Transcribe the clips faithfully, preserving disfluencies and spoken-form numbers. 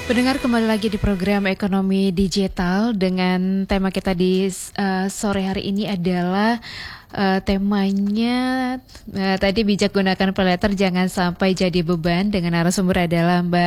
Pendengar, kembali lagi di program Ekonomi Digital dengan tema kita di uh, sore hari ini adalah uh, temanya uh, tadi bijak gunakan paylater jangan sampai jadi beban, dengan narasumber adalah Mbak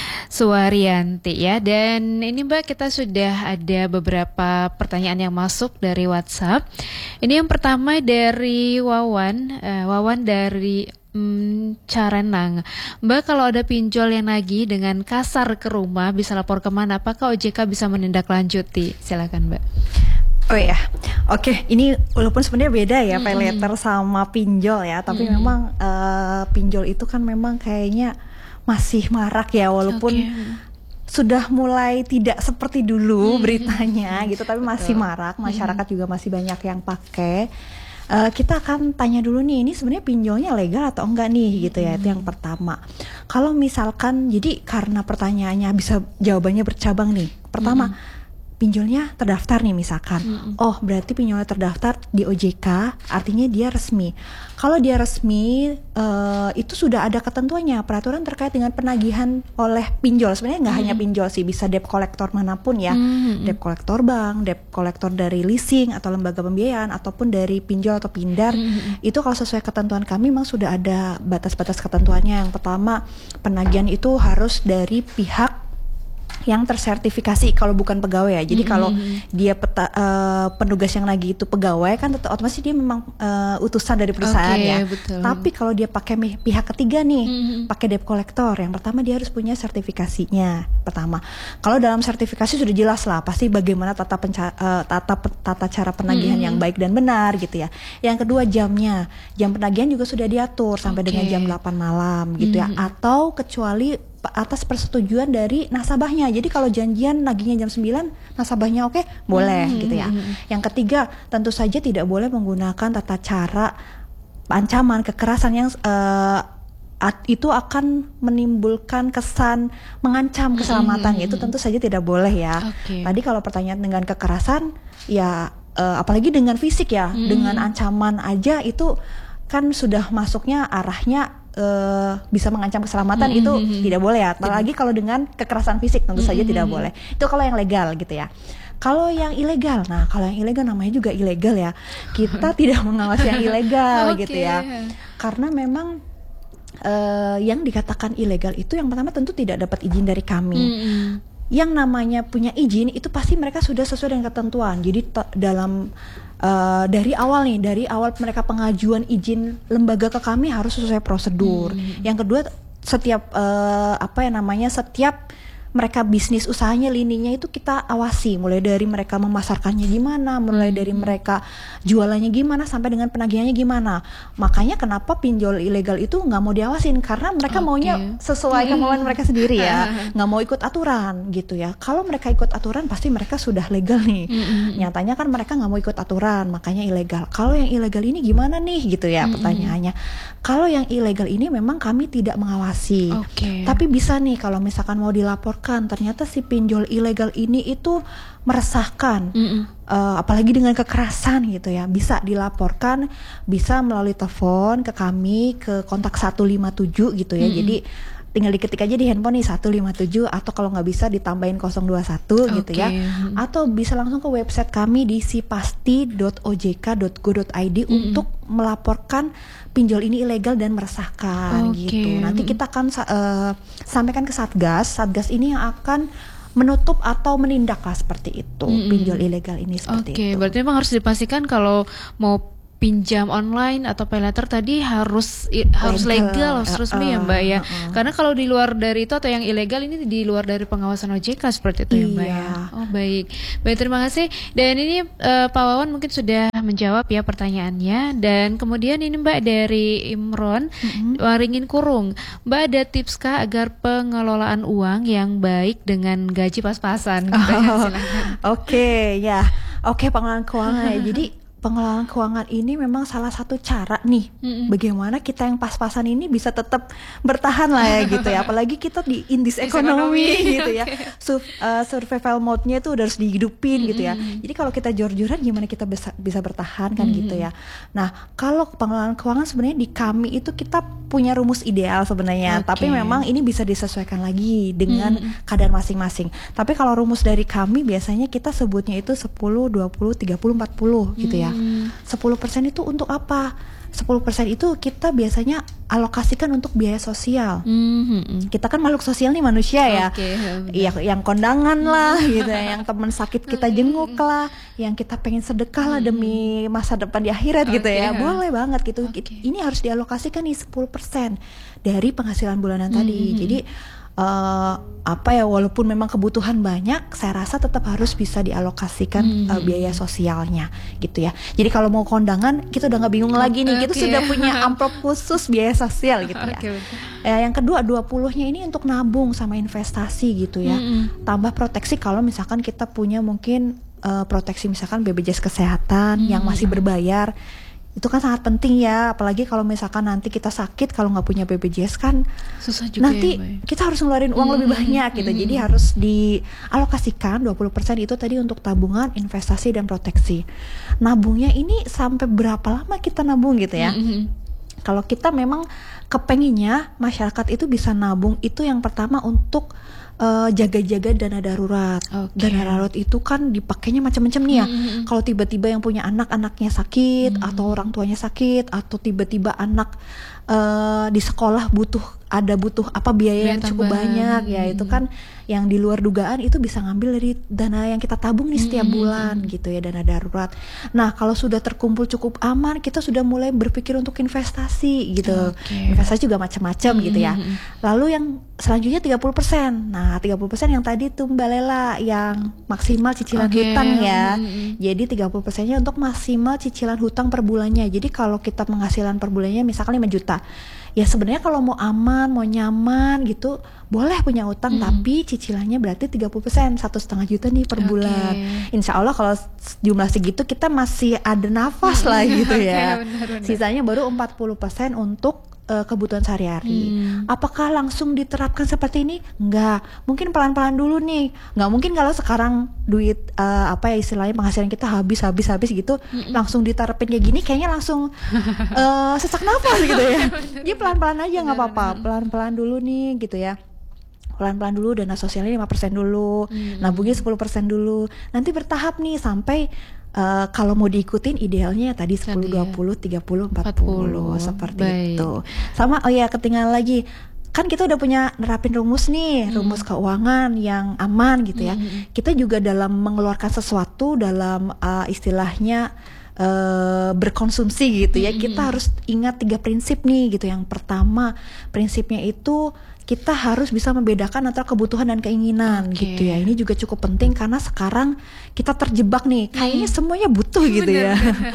Suwaryanti ya. Dan ini Mbak, kita sudah ada beberapa pertanyaan yang masuk dari WhatsApp. Ini yang pertama dari Wawan, uh, Wawan dari Hmm, Carenang. Mbak, kalau ada pinjol yang nagih dengan kasar ke rumah, bisa lapor kemana? Apakah O J K bisa menindaklanjuti? Silakan Mbak. Oh ya, oke. Ini walaupun sebenarnya beda ya, mm-hmm. paylater sama pinjol ya, tapi mm-hmm. memang uh, pinjol itu kan memang kayaknya masih marak ya, walaupun okay. sudah mulai tidak seperti dulu mm-hmm. beritanya gitu, tapi masih Betul. marak. Masyarakat mm-hmm. juga masih banyak yang pakai. Uh, kita akan tanya dulu nih, ini sebenarnya pinjolnya legal atau enggak nih gitu ya. hmm. Itu yang pertama. Kalau misalkan, jadi karena pertanyaannya bisa jawabannya bercabang nih. Pertama, hmm. pinjolnya terdaftar nih misalkan. hmm. Oh, berarti pinjolnya terdaftar di O J K, artinya dia resmi. Kalau dia resmi, uh, itu sudah ada ketentuannya, peraturan terkait dengan penagihan oleh pinjol. Sebenarnya nggak hmm. hanya pinjol sih, bisa debt collector manapun ya. hmm. Debt collector bank, debt collector dari leasing atau lembaga pembiayaan, ataupun dari pinjol atau pindar. hmm. Itu kalau sesuai ketentuan kami memang sudah ada batas-batas ketentuannya. Yang pertama, penagihan itu harus dari pihak yang tersertifikasi kalau bukan pegawai ya. Jadi mm-hmm. kalau dia peta, uh, penugas yang lagi itu pegawai kan tetap otomatis dia memang uh, utusan dari perusahaan okay, ya. Betul. Tapi kalau dia pakai pihak ketiga nih, mm-hmm. pakai debt collector, yang pertama dia harus punya sertifikasinya. Pertama, kalau dalam sertifikasi sudah jelas lah pasti bagaimana tata penca- uh, tata tata cara penagihan mm-hmm. yang baik dan benar gitu ya. Yang kedua, jamnya, jam penagihan juga sudah diatur sampai okay. dengan jam delapan malam gitu mm-hmm. ya. Atau kecuali atas persetujuan dari nasabahnya. Jadi kalau janjian nagihnya jam sembilan, nasabahnya oke, okay, boleh hmm, gitu ya. Hmm. Yang ketiga, tentu saja tidak boleh menggunakan tata cara ancaman, kekerasan yang uh, itu akan menimbulkan kesan mengancam keselamatan. Hmm. Itu tentu saja tidak boleh ya. Okay. Tadi kalau pertanyaan dengan kekerasan, ya uh, apalagi dengan fisik ya, hmm. dengan ancaman aja itu kan sudah masuknya arahnya Uh, bisa mengancam keselamatan. Mm-hmm. Itu tidak boleh ya. Apalagi kalau dengan kekerasan fisik tentu mm-hmm. saja tidak boleh. Itu kalau yang legal gitu ya. Kalau yang ilegal, nah kalau yang ilegal namanya juga ilegal ya. Kita tidak mengawasi yang ilegal okay. gitu ya. Karena memang uh, yang dikatakan ilegal itu yang pertama tentu tidak dapat izin dari kami. Mm-hmm. Yang namanya punya izin itu pasti mereka sudah sesuai dengan ketentuan. Jadi t- dalam Uh, dari awal nih, dari awal mereka pengajuan izin lembaga ke kami harus sesuai prosedur. Hmm. Yang kedua, setiap uh, apa ya namanya, setiap mereka bisnis usahanya lininya itu kita awasi, mulai dari mereka memasarkannya gimana, mulai dari mereka jualannya gimana, sampai dengan penagihannya gimana. Makanya kenapa pinjol ilegal itu nggak mau diawasin, karena mereka okay. maunya sesuai kemauan mereka sendiri ya, nggak mau ikut aturan gitu ya. Kalau mereka ikut aturan pasti mereka sudah legal nih. Mm-hmm. Nyatanya kan mereka nggak mau ikut aturan, makanya ilegal. Kalau yang ilegal ini gimana nih gitu ya, mm-hmm. pertanyaannya. Kalau yang ilegal ini memang kami tidak mengawasi, okay. tapi bisa nih kalau misalkan mau dilaporkan ternyata si pinjol ilegal ini itu meresahkan, uh, apalagi dengan kekerasan gitu ya, bisa dilaporkan, bisa melalui telepon ke kami ke kontak satu lima tujuh gitu ya. Mm-hmm. Jadi tinggal diketik aja di handphone nih satu lima tujuh, atau kalau nggak bisa ditambahin nol dua satu okay. gitu ya. Mm-hmm. Atau bisa langsung ke website kami di sipasti dot o j k dot go dot i d mm-hmm. untuk melaporkan pinjol ini ilegal dan meresahkan okay. gitu. Nanti kita akan uh, sampaikan ke Satgas. Satgas ini yang akan menutup atau menindak lah seperti itu, mm-hmm. pinjol ilegal ini seperti okay. itu. Oke, berarti memang harus dipastikan kalau mau pinjam online atau paylater tadi harus i, harus legal, harus resmi uh, uh, ya Mbak ya. Uh, uh. Karena kalau di luar dari itu atau yang ilegal ini di luar dari pengawasan O J K seperti itu iya. ya Mbak ya. Oh baik, baik terima kasih. Dan ini uh, Pak Wawan mungkin sudah menjawab ya pertanyaannya. Dan kemudian ini Mbak dari Imron, mm-hmm. Waringin Kurung, Mbak ada tips kah agar pengelolaan uang yang baik dengan gaji pas-pasan? Oh, Oke okay, ya, oke okay, pengelolaan keuangan ya. Jadi pengelolaan keuangan ini memang salah satu cara nih mm-hmm. bagaimana kita yang pas-pasan ini bisa tetap bertahan lah ya gitu ya, apalagi kita di in this economy gitu ya, Sur, uh, survival mode-nya itu udah harus dihidupin mm-hmm. gitu ya. Jadi kalau kita jor-joran gimana kita bisa bisa bertahan kan mm-hmm. gitu ya. Nah kalau pengelolaan keuangan sebenarnya di kami itu kita punya rumus ideal sebenarnya, okay. tapi memang ini bisa disesuaikan lagi dengan mm-hmm. keadaan masing-masing. Tapi kalau rumus dari kami biasanya kita sebutnya itu sepuluh, dua puluh, tiga puluh, empat puluh gitu ya. sepuluh persen itu untuk apa? sepuluh persen itu kita biasanya alokasikan untuk biaya sosial. Mm-hmm. Kita kan makhluk sosial nih manusia ya. Okay, ya yang kondangan lah gitu ya, yang teman sakit kita jenguk lah, yang kita pengen sedekah lah demi masa depan di akhirat okay. gitu ya. Boleh banget gitu. Okay. Ini harus dialokasikan nih sepuluh persen dari penghasilan bulanan mm-hmm. tadi. Jadi Uh, apa ya, walaupun memang kebutuhan banyak, saya rasa tetap harus bisa dialokasikan hmm. uh, biaya sosialnya gitu ya. Jadi kalau mau kondangan kita udah nggak bingung lagi nih, kita okay. sudah punya amplop khusus biaya sosial gitu ya. Okay. Eh, yang kedua dua puluh-nya ini untuk nabung sama investasi gitu ya. Hmm. Tambah proteksi kalau misalkan kita punya mungkin uh, proteksi misalkan B P J S kesehatan hmm. yang masih berbayar. Itu kan sangat penting ya, apalagi kalau misalkan nanti kita sakit, kalau nggak punya B P J S kan susah juga nanti ya, kita harus ngeluarin uang mm-hmm. lebih banyak gitu. Mm-hmm. Jadi harus dialokasikan dua puluh persen itu tadi untuk tabungan, investasi, dan proteksi. Nabungnya ini sampai berapa lama kita nabung gitu ya. Mm-hmm. Kalau kita memang kepenginnya masyarakat itu bisa nabung, itu yang pertama untuk Uh, jaga-jaga dana darurat. Okay. Dana darurat itu kan dipakainya macam-macam nih ya. Mm-hmm. Kalau tiba-tiba yang punya anak anaknya sakit, mm-hmm. atau orang tuanya sakit, atau tiba-tiba anak uh, di sekolah butuh ada butuh apa biaya, biaya yang cukup tambahan. banyak ya, itu kan yang di luar dugaan itu bisa ngambil dari dana yang kita tabung nih setiap mm-hmm. bulan gitu ya, dana darurat. Nah kalau sudah terkumpul cukup aman, kita sudah mulai berpikir untuk investasi gitu. Okay. Investasi juga macam-macam mm-hmm. gitu ya. Lalu yang selanjutnya tiga puluh persen. Nah tiga puluh persen yang tadi tuh Mbak Lela, yang maksimal cicilan okay. hutang ya. Mm-hmm. Jadi tiga puluh persennya untuk maksimal cicilan hutang per bulannya. Jadi kalau kita penghasilan per bulannya misalkan lima juta, ya sebenarnya kalau mau aman, mau nyaman gitu, boleh punya utang, hmm. tapi cicilannya berarti tiga puluh persen, satu setengah juta nih per okay. bulan. Insya Allah kalau jumlah segitu kita masih ada nafas lah gitu ya. Okay, benar, benar. Sisanya baru empat puluh persen untuk uh, kebutuhan sehari-hari. Hmm. Apakah langsung diterapkan seperti ini? Enggak. Mungkin pelan-pelan dulu nih. Enggak mungkin kalau sekarang duit uh, apa ya istilahnya penghasilan kita habis habis habis gitu, hmm. langsung diterapin kayak gini, kayaknya langsung uh, sesak nafas gitu ya. Jadi pelan-pelan aja nggak apa-apa. Pelan-pelan dulu nih gitu ya. Pelan-pelan dulu, dana sosialnya lima persen dulu, hmm. nabungnya sepuluh persen dulu. Nanti bertahap nih sampai Uh, kalau mau diikutin idealnya tadi sepuluh, dua puluh, tiga puluh, empat puluh seperti Baik. itu. Sama oh ya ketinggalan lagi. Kan kita udah punya nerapin rumus nih, hmm. rumus keuangan yang aman gitu ya. Hmm. Kita juga dalam mengeluarkan sesuatu dalam uh, istilahnya uh, berkonsumsi gitu ya. Hmm. Kita harus ingat tiga prinsip nih gitu. Yang pertama, prinsipnya itu kita harus bisa membedakan antara kebutuhan dan keinginan okay. gitu ya. Ini juga cukup penting karena sekarang kita terjebak nih, kayaknya hmm. semuanya butuh gitu ya.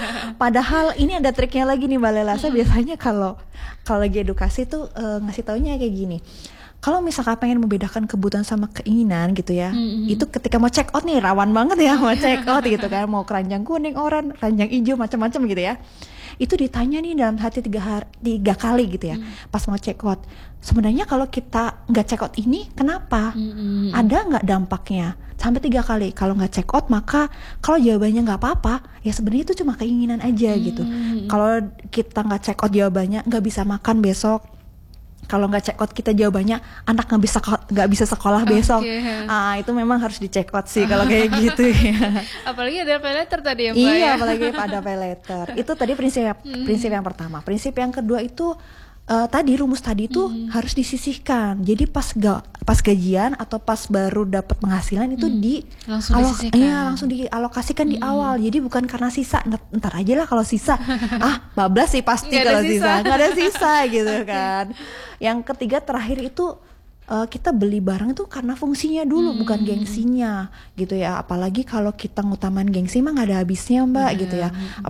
Padahal ini ada triknya lagi nih Mbak Lela. Saya biasanya kalau kalau lagi edukasi tuh uh, ngasih taunya kayak gini. Kalau misalkan pengen membedakan kebutuhan sama keinginan gitu ya, mm-hmm. itu ketika mau check out nih rawan banget ya mau check out gitu kan, mau keranjang kuning, oranye, keranjang hijau, macam-macam gitu ya. Itu ditanya nih dalam hati tiga, hari, tiga kali gitu ya, mm. pas mau check out. Sebenarnya kalau kita nggak check out ini, kenapa? Mm-hmm. Ada nggak dampaknya? Sampai tiga kali. Kalau nggak check out, maka kalau jawabannya nggak apa-apa, ya sebenarnya itu cuma keinginan aja mm-hmm. gitu. Kalau kita nggak check out jawabannya, nggak bisa makan besok. Kalau nggak check out kita jawabannya anak nggak bisa nggak bisa sekolah besok, okay. ah itu memang harus di check out sih kalau kayak gitu ya. Apalagi ada pay letter tadi ya Mbak. Iya, ya? apalagi ada pay letter. Itu tadi prinsip hmm. prinsip yang pertama. Prinsip yang kedua itu uh, tadi rumus tadi itu hmm. harus disisihkan. Jadi pas ga, pas gajian atau pas baru dapat penghasilan itu hmm. di langsung alo, disisihkan. Iya, langsung dialokasikan hmm. di awal. Jadi bukan karena sisa, ntar aja lah kalau sisa. ah, bablas sih pasti kalau sisa. Nggak ada sisa gitu kan. Yang ketiga terakhir itu uh, kita beli barang itu karena fungsinya dulu, hmm. bukan gengsinya gitu ya. Apalagi kalau kita ngutamain gengsi mah nggak ada habisnya Mbak hmm. gitu ya.